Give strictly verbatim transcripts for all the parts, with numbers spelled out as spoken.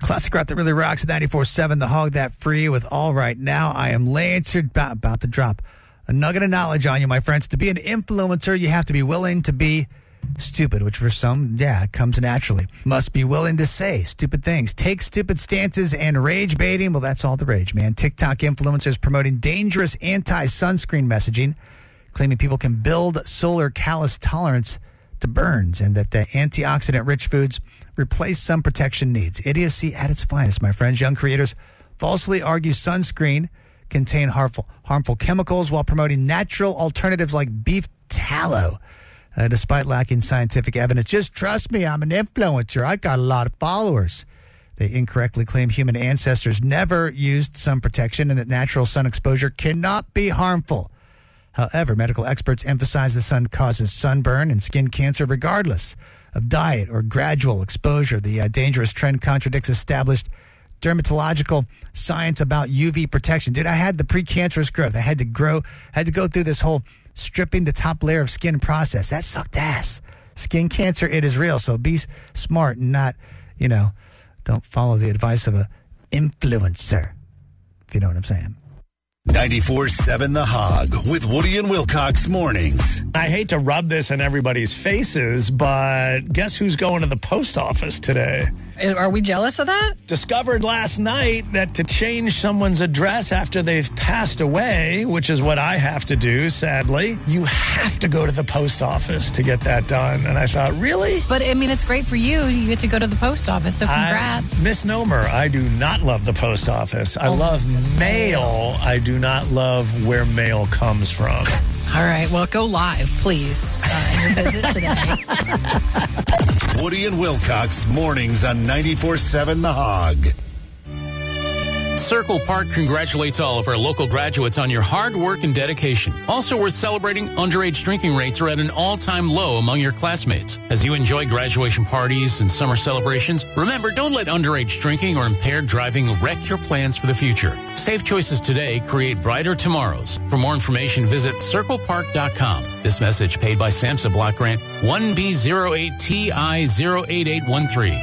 Classic rock that really rocks at ninety-four point seven The Hog That Free with All Right Now. I am Lancer, about, about to drop a nugget of knowledge on you, my friends. To be an influencer, you have to be willing to be stupid, which for some, yeah, comes naturally. Must be willing to say stupid things, take stupid stances, and rage baiting. Well, that's all the rage, man. TikTok influencers promoting dangerous anti-sunscreen messaging, claiming people can build solar callus tolerance to burns and that the antioxidant-rich foods replace sun protection needs. Idiocy at its finest, my friends. Young creators falsely argue sunscreen contain harmful, harmful chemicals while promoting natural alternatives like beef tallow, uh, despite lacking scientific evidence. Just trust me, I'm an influencer. I got a lot of followers. They incorrectly claim human ancestors never used sun protection and that natural sun exposure cannot be harmful. However, medical experts emphasize the sun causes sunburn and skin cancer regardless of diet or gradual exposure. The uh, dangerous trend contradicts established dermatological science about U V protection. Dude, I had the precancerous growth. I had to grow, had to go through this whole stripping the top layer of skin process. That sucked ass. Skin cancer, it is real. So be smart and not, you know, don't follow the advice of a influencer, if you know what I'm saying. ninety-four point seven The Hog with Woody and Wilcox mornings. I hate to rub this in everybody's faces, but guess who's going to the post office today? Are we jealous of that? Discovered last night that to change someone's address after they've passed away, which is what I have to do, sadly, you have to go to the post office to get that done. And I thought, really? But, I mean, it's great for you. You get to go to the post office, so congrats. I, misnomer. I do not love the post office. I oh, love mail. I do not love where mail comes from. All right. Well, go live, please, uh, your visit today. Woody and Wilcox mornings on ninety-four point seven The Hog. Circle Park congratulates all of our local graduates on your hard work and dedication. Also worth celebrating, underage drinking rates are at an all-time low among your classmates. As you enjoy graduation parties and summer celebrations, remember, don't let underage drinking or impaired driving wreck your plans for the future. Safe choices today create brighter tomorrows. For more information, visit circle park dot com. This message paid by SAMHSA Block Grant one B zero eight T I zero eight eight one three.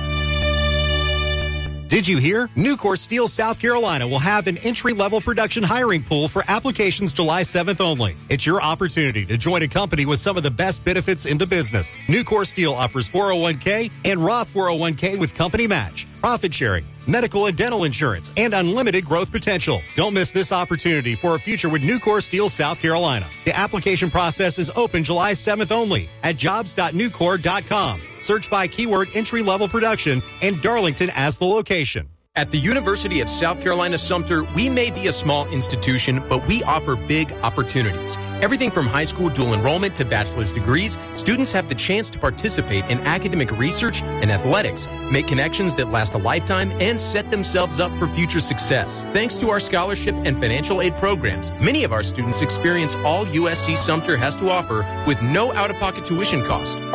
Did you hear? Nucor Steel South Carolina will have an entry-level production hiring pool for applications July seventh only. It's your opportunity to join a company with some of the best benefits in the business. Nucor Steel offers four oh one k and Roth four oh one k with company match, profit sharing, medical and dental insurance, and unlimited growth potential. Don't miss this opportunity for a future with Nucor Steel South Carolina. The application process is open July seventh only at jobs dot nucor dot com. Search by keyword entry-level production and Darlington as the location. At the University of South Carolina Sumter, we may be a small institution, but we offer big opportunities. Everything from high school dual enrollment to bachelor's degrees, students have the chance to participate in academic research and athletics, make connections that last a lifetime, and set themselves up for future success. Thanks to our scholarship and financial aid programs, many of our students experience all U S C Sumter has to offer with no out-of-pocket tuition cost.